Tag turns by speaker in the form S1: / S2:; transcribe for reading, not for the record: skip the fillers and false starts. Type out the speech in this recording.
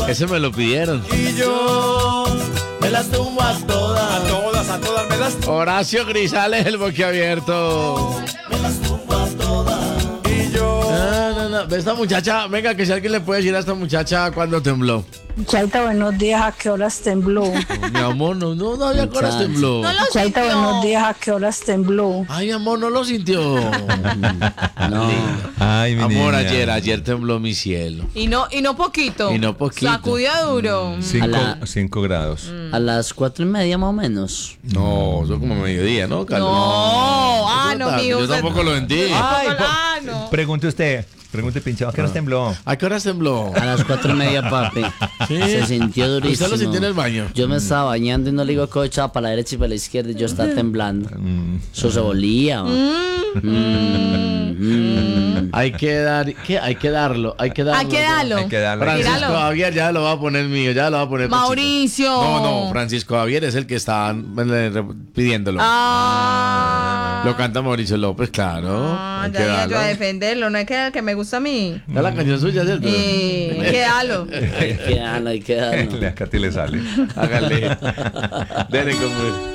S1: Ese me lo pidieron.
S2: Y yo me las tumbo a todas.
S3: A todas me las tumbo.
S1: Horacio Grisales, el boquiabierto.
S2: Me las tumbo a todas. Y yo.
S1: No. Esta muchacha, venga, que si alguien le puede decir a esta muchacha cuando tembló.
S4: Chaita, buenos días, ¿a qué horas tembló?
S1: Mi amor, no, ¿a qué horas tembló?
S5: No lo
S4: Chaita,
S5: sintió.
S4: buenos días, ¿a qué horas tembló?
S1: Ay, amor, no lo sintió.
S6: No.
S3: Ay, mi
S1: Amor,
S3: niña.
S1: ayer tembló mi cielo.
S5: Y no poquito.
S1: Y no poquito.
S5: Sacudió duro.
S3: 5 grados.
S6: A las 4:30 más o menos.
S1: No, eso como mediodía, ¿no, Carlos?
S5: No, mijo.
S1: Yo tampoco lo sentí.
S5: No.
S3: Pregunte usted. Pregunte, pinchado. ¿A qué nos tembló?
S1: ¿A qué horas tembló?
S6: A las 4:30, papi. Se sintió durísimo.
S1: ¿Usted lo sintió en el baño?
S6: Yo me estaba bañando y no le digo que echaba para la derecha y para la izquierda y yo estaba temblando. Eso se volía.
S1: Hay que darlo.
S5: Hay que darlo.
S3: Hay que darle.
S1: Francisco
S5: Tíralo.
S1: Javier ya lo va a poner mío, ya lo va a poner Pachito.
S5: Mauricio.
S1: No, Francisco Javier es el que está pidiéndolo. Lo canta Mauricio López, claro. Hay que
S5: Ya iba yo
S1: darlo.
S5: a defenderlo. No es que me gusta a mí.
S1: Es la canción suya, ¿cierto?
S5: Hay que darlo.
S6: Hay que darlo.
S3: A Katy le sale.
S1: Hágale. Dele con